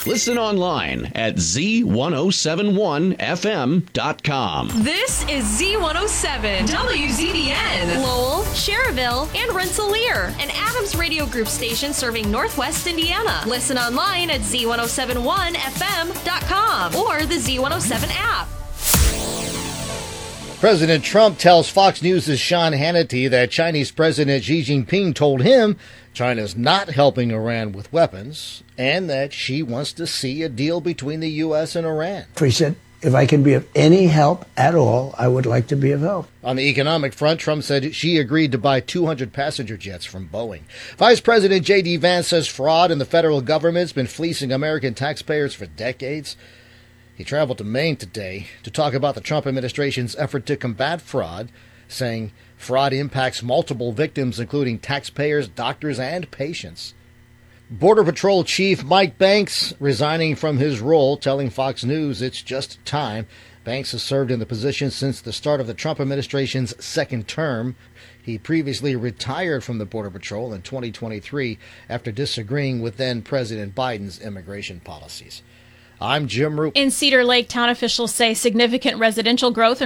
Listen online at z1071fm.com. This is Z107 WZBN, Lowell, Cherville, and Rensselaer, an Adams Radio Group station serving Northwest Indiana. Listen online at z1071fm.com or the Z107 app. President Trump tells Fox News' Sean Hannity that Chinese President Xi Jinping told him China's not helping Iran with weapons and that Xi wants to see a deal between the U.S. and Iran. He said, if I can be of any help at all, I would like to be of help. On the economic front, Trump said Xi agreed to buy 200 passenger jets from Boeing. Vice President J.D. Vance says fraud in the federal government's been fleecing American taxpayers for decades. He traveled to Maine today to talk about the Trump administration's effort to combat fraud, saying fraud impacts multiple victims, including taxpayers, doctors, and patients. Border Patrol Chief Mike Banks resigning from his role, telling Fox News it's just time. Banks has served in the position since the start of the Trump administration's second term. He previously retired from the Border Patrol in 2023 after disagreeing with then-President Biden's immigration policies. I'm Jim Roop. In Cedar Lake, town officials say significant residential growth